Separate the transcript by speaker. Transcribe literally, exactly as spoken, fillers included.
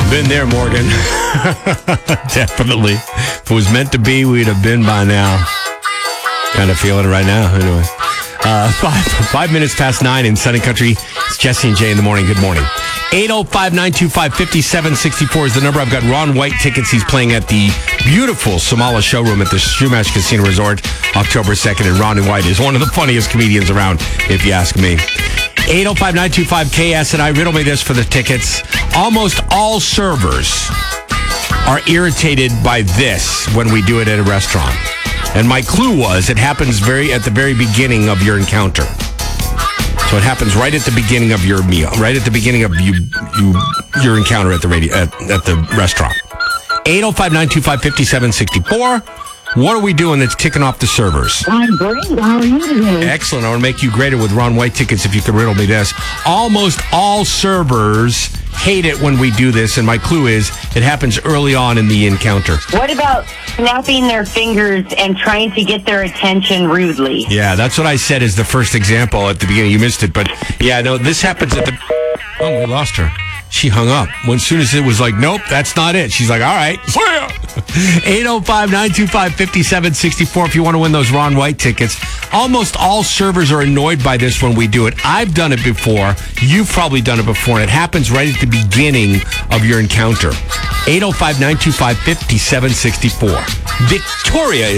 Speaker 1: Been there, Morgan. Definitely. If it was meant to be, we'd have been by now. Kind of feeling it right now, anyway. Uh, five, five minutes past nine in Sunny Country. It's Jesse and Jay in the morning. Good morning. eight oh five, nine two five, five seven six four is the number. I've got Ron White tickets. He's playing at the beautiful Somala Showroom at the Shumash Casino Resort October second. And Ron White is one of the funniest comedians around, if you ask me. eight oh five, nine two five, K S and I. Riddle me this for the tickets. Almost all servers are irritated by this when we do it at a restaurant. And my clue was it happens very at the very beginning of your encounter. So it happens right at the beginning of your meal, right at the beginning of you, you your encounter at the radio at, at the restaurant. eight oh five, nine two five, five seven six four. What are we doing that's kicking off the servers?
Speaker 2: I'm great. How are you today?
Speaker 1: Excellent. I want to make you greater with Ron White tickets if you could riddle me this. Almost all servers hate it when we do this, and my clue is it happens early on in the encounter.
Speaker 3: What about snapping their fingers and trying to get their attention rudely?
Speaker 1: Yeah, that's what I said as the first example at the beginning. You missed it, but yeah, no, this happens at the... Oh, we lost her. She hung up. When as soon as it was like, nope, that's not it. She's like, all right. eight oh five, nine two five, five seven six four if you want to win those Ron White tickets. Almost all servers are annoyed by this when we do it. I've done it before. You've probably done it before. And it happens right at the beginning of your encounter. eight oh five, nine two five, five seven six four. Victoria